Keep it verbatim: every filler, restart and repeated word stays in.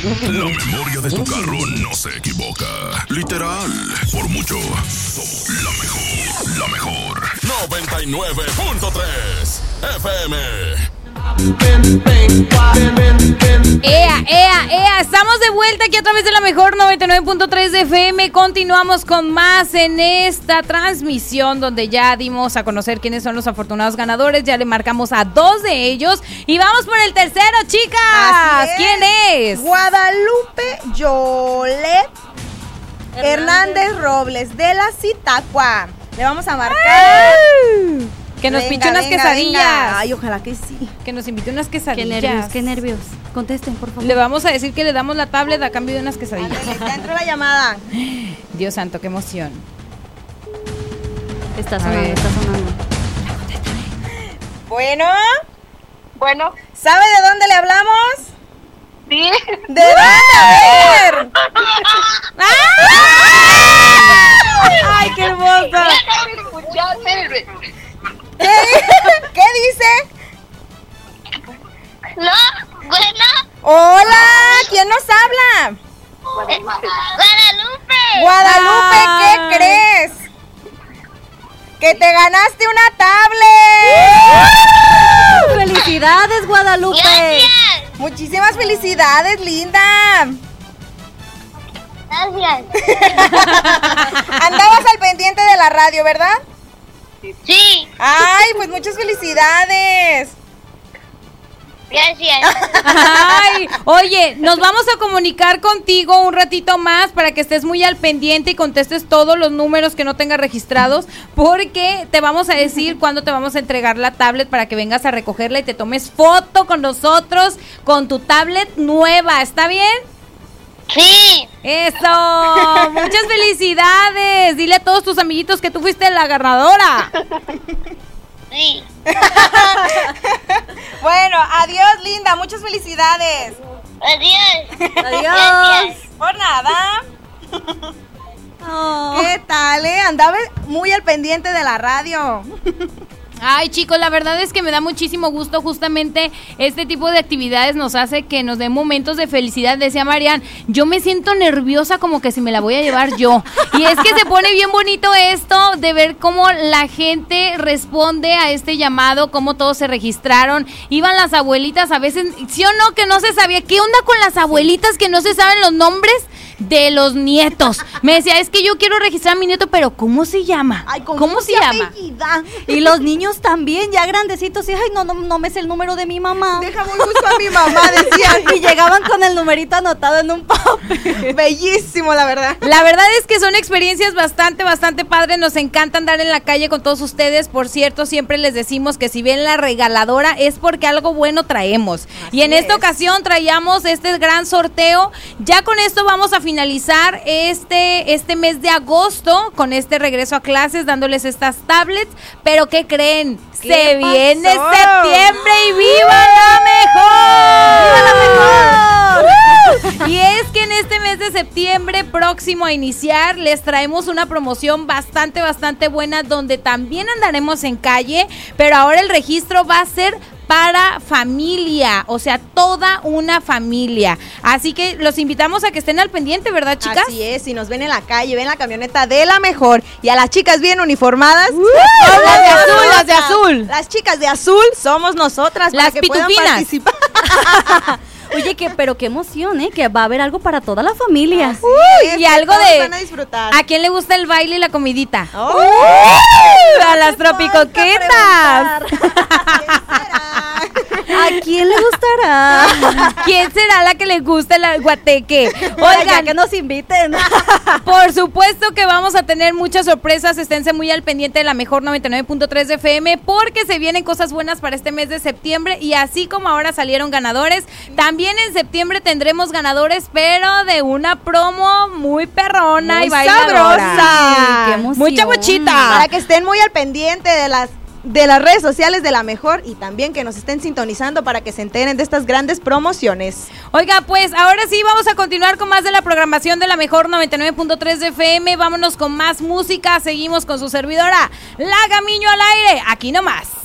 La memoria de tu carro no se equivoca. Literal, por mucho, somos la mejor, la mejor. noventa y nueve punto tres F M. Ea, ea, ea, estamos de vuelta aquí a través de la mejor noventa y nueve punto tres de F M. Continuamos con más en esta transmisión donde ya dimos a conocer quiénes son los afortunados ganadores. Ya le marcamos a dos de ellos y vamos por el tercero, chicas. Es. ¿Quién es? Guadalupe Yolet Hernández. Hernández Robles de la Citacua. Le vamos a marcar. ¡Ay! Que nos Venga, piche unas venga, quesadillas. venga. Ay, ojalá que sí. Que nos invite unas Qué quesadillas. nervios, qué nervios. Contesten, por favor. Le vamos a decir que le damos la tablet a cambio de unas quesadillas. Ándale, ya entró la llamada. Dios santo, qué emoción. Está A sonando, ver. está sonando. Bueno, Bueno, ¿sabe de dónde le hablamos? sí. ¿De dónde? A ver. ¡Ay, qué hermosa! Déjame escuchar, espérenme. ¿Qué, ¿Qué dice? No, bueno, Hola, ¿quién nos habla? eh, Guadalupe. Guadalupe, Ay. ¿qué crees? Que te ganaste una tablet. ¡Felicidades, Guadalupe! Gracias, Muchísimas felicidades, linda. gracias. Andabas al pendiente de la radio, ¿verdad? Sí, Ay, pues muchas felicidades. gracias. Ay, oye, nos vamos a comunicar contigo un ratito más para que estés muy al pendiente y contestes todos los números que no tengas registrados, porque te vamos a decir cuándo te vamos a entregar la tablet para que vengas a recogerla y te tomes foto con nosotros con tu tablet nueva, ¿está bien? Sí, Eso, muchas felicidades. Dile a todos tus amiguitos que tú fuiste la ganadora. sí. Bueno, adiós, linda. Muchas felicidades. Adiós. Adiós. Gracias. Por nada. Oh. ¿Qué tal, eh? Andaba muy al pendiente de la radio. Ay, chicos, la verdad es que me da muchísimo gusto. Justamente este tipo de actividades nos hace que nos den momentos de felicidad. Decía Marian, yo me siento nerviosa como que si me la voy a llevar yo. Y es que se pone bien bonito esto de ver cómo la gente responde a este llamado, cómo todos se registraron. Iban las abuelitas a veces, ¿sí o no? Que no se sabía. ¿Qué onda con las abuelitas que no se saben los nombres de los nietos? Me decía, es que yo quiero registrar a mi nieto, pero ¿cómo se llama? Ay, ¿con ¿Cómo se llama? apellida? Y los niños también, ya grandecitos, y ay, no, no, no me sé el número de mi mamá. Deja muy gusto a mi mamá, decían. Y llegaban con el numerito anotado en un papel. Bellísimo, la verdad. La verdad es que son experiencias bastante, bastante padres. Nos encanta andar en la calle con todos ustedes. Por cierto, siempre les decimos que si ven la regaladora es porque algo bueno traemos. Así y en esta es. ocasión traíamos este gran sorteo. Ya con esto vamos a finalizar este, este mes de agosto con este regreso a clases, dándoles estas tablets. Pero ¿qué creen? ¿Qué Se viene pasó? septiembre y ¡viva la mejor! ¡Viva la mejor! Y es que en este mes de septiembre próximo a iniciar les traemos una promoción bastante, bastante buena donde también andaremos en calle, pero ahora el registro va a ser para familia, o sea, toda una familia. Así que los invitamos a que estén al pendiente, ¿verdad, chicas? Así es, si nos ven en la calle, ven la camioneta de la mejor y a las chicas bien uniformadas. ¡Uh! Las de azul, las de azul. Las chicas de azul somos nosotras. Las para que puedan pitufinas. participar. Oye, que, pero qué emoción, ¿eh? Que va a haber algo para toda la familia. Así Uy, es, y que algo todos de- van a disfrutar. ¿A quién le gusta el baile y la comidita? Oh, A las tropicoquetas. ¿A quién le gustará? ¿Quién será la que le gusta el guateque? Oigan, Oigan, que nos inviten. por supuesto que vamos a tener muchas sorpresas. Esténse muy al pendiente de la mejor noventa y nueve punto tres de F M porque se vienen cosas buenas para este mes de septiembre. Y así como ahora salieron ganadores, también en septiembre tendremos ganadores, pero de una promo muy perrona Muy y bailadora. sabrosa. Qué emoción. Mucha bochita. Para que estén muy al pendiente de las de las redes sociales de la mejor y también que nos estén sintonizando para que se enteren de estas grandes promociones. Oiga, pues ahora sí vamos a continuar con más de la programación de la mejor noventa y nueve punto tres de F M. Vámonos con más música. Seguimos con su servidora, La Gamiño al aire. Aquí nomás.